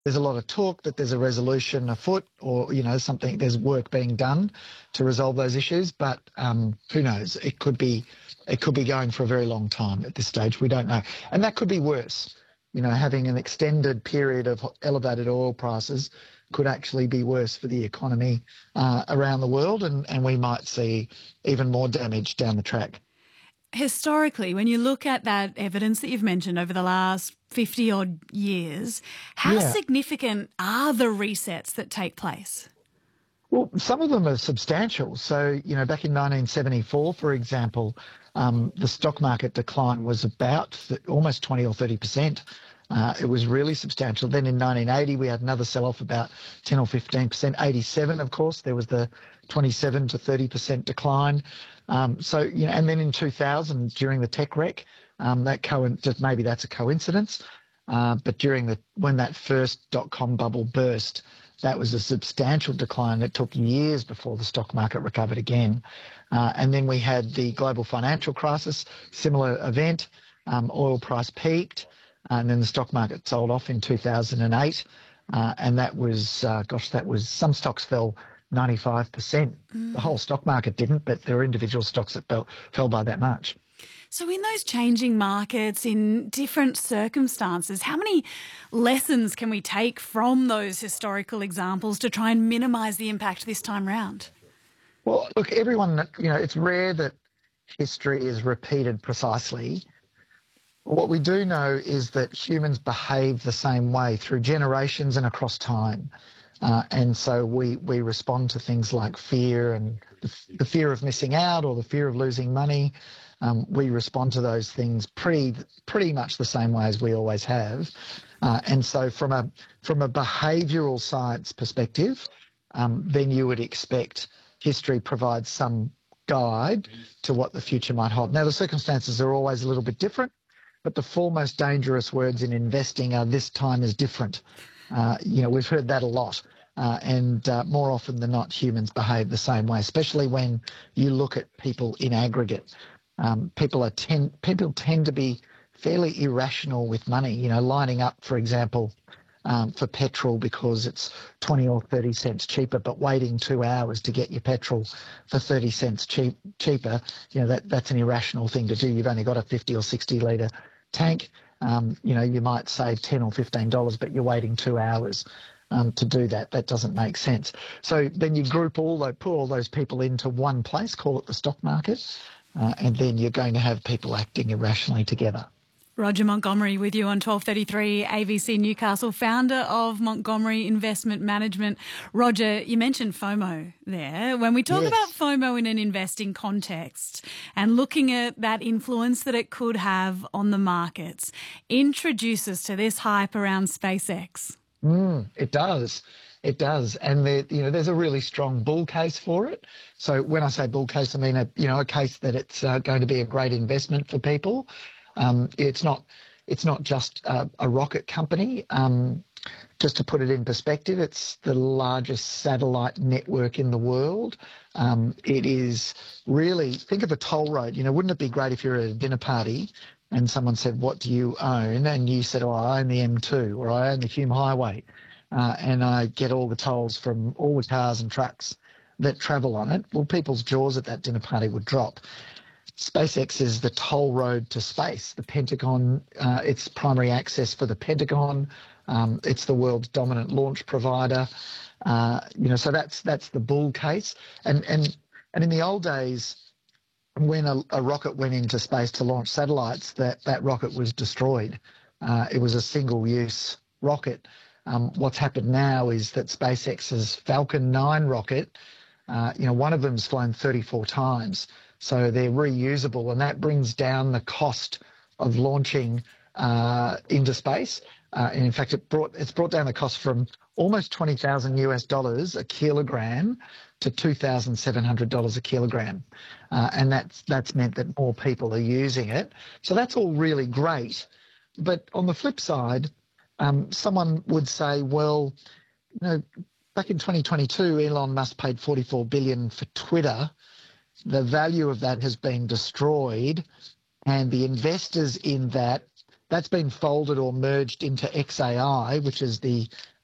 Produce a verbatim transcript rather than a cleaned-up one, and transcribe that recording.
there's a lot of talk that there's a resolution afoot, or you know something. There's work being done to resolve those issues, but um, who knows? It could be, it could be going for a very long time at this stage. We don't know, and that could be worse. You know, having an extended period of elevated oil prices could actually be worse for the economy uh, around the world, and, and we might see even more damage down the track. Historically, when you look at that evidence that you've mentioned over the last fifty odd years, how Yeah. significant are the resets that take place? Well, some of them are substantial. So, you know, back in nineteen seventy-four, for example, um, the stock market decline was about th- almost twenty or thirty percent. Uh, it was really substantial. Then in nineteen eighty, we had another sell-off about ten or fifteen percent. eighty-seven, of course, there was the twenty-seven to thirty percent decline. Um, so, you know, and then in two thousand, during the tech wreck, um, that co- just maybe that's a coincidence. Uh, but during the when that first dot-com bubble burst, that was a substantial decline. It took years before the stock market recovered again. Uh, and then we had the global financial crisis, similar event. Um, oil price peaked, and then the stock market sold off in two thousand eight. Uh, and that was, uh, gosh, that was, some stocks fell ninety-five percent. Mm. The whole stock market didn't, but there were individual stocks that fell, fell by that much. So in those changing markets, in different circumstances, how many lessons can we take from those historical examples to try and minimise the impact this time round? Well, look, everyone, you know, it's rare that history is repeated precisely. What we do know is that humans behave the same way through generations and across time. Uh, and so we, we respond to things like fear and the, the fear of missing out or the fear of losing money. Um, we respond to those things pretty pretty much the same way as we always have. Uh, and so from a from a behavioural science perspective, um, then you would expect history provides some guide to what the future might hold. Now, the circumstances are always a little bit different, but the four most dangerous words in investing are "this time is different." Uh, you know, we've heard that a lot. Uh, and uh, more often than not, humans behave the same way, especially when you look at people in aggregate. Um, people are tend people tend to be fairly irrational with money. You know, lining up, for example, um, for petrol because it's twenty or thirty cents cheaper, but waiting two hours to get your petrol for thirty cents cheap cheaper. You know, that that's an irrational thing to do. You've only got a fifty or sixty litre tank. Um, you know, you might save ten or fifteen dollars, but you're waiting two hours. Um, to do that. That doesn't make sense. So then you group all those, put all those people into one place, call it the stock market, uh, and then you're going to have people acting irrationally together. Roger Montgomery with you on twelve thirty-three A B C Newcastle, founder of Montgomery Investment Management. Roger, you mentioned FOMO there. When we talk Yes. about FOMO in an investing context and looking at that influence that it could have on the markets, introduce us to this hype around SpaceX. Mm, it does. It does. And there, you know, there's a really strong bull case for it. So when I say bull case, I mean, a, you know, a case that it's uh, going to be a great investment for people. Um, it's not, it's not just a, a rocket company. Um, just to put it in perspective, it's the largest satellite network in the world. Um, it is really, think of a toll road. You know, wouldn't it be great if you're at a dinner party and someone said, "What do you own?" And you said, "Oh, I own the M two or I own the Hume Highway. Uh, and I get all the tolls from all the cars and trucks that travel on it." Well, people's jaws at that dinner party would drop. SpaceX is the toll road to space. The Pentagon, uh, it's primary access for the Pentagon. Um, it's the world's dominant launch provider. Uh, you know, so that's that's the bull case. And and and in the old days, when a, a rocket went into space to launch satellites, that, that rocket was destroyed. Uh, it was a single-use rocket. Um, what's happened now is that SpaceX's Falcon nine rocket, uh, you know, one of them's flown thirty-four times. So they're reusable, and that brings down the cost of launching uh, into space. Uh, and in fact, it brought it's brought down the cost from almost twenty thousand US dollars a kilogram to two thousand seven hundred dollars a kilogram. Uh, and that's, that's meant that more people are using it. So that's all really great. But on the flip side, um, someone would say, well, you know, back in twenty twenty-two, Elon Musk paid forty-four billion dollars for Twitter. The value of that has been destroyed, and the investors in that that's been folded or merged into X A I, which is the